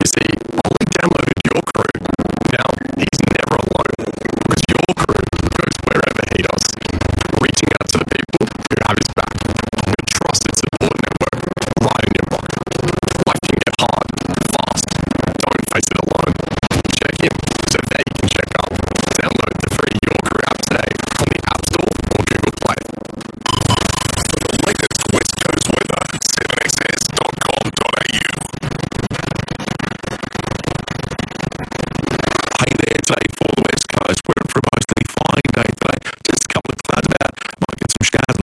You see, Ollie downloaded Your Crew. Now, he's never alone, because Your Crew goes wherever he does, reaching out to the people who have his back, who trusted support network right in your pocket. Life can get hard, fast. Don't face it alone. Check in so they can check up. Download the free Your Crew app today on the App Store or Google Play. The latest West Coast weather, 7xs.com.au. Hey there, today for the West Coast, we're for a mostly fine day today. Just a couple of clouds about, might get some showers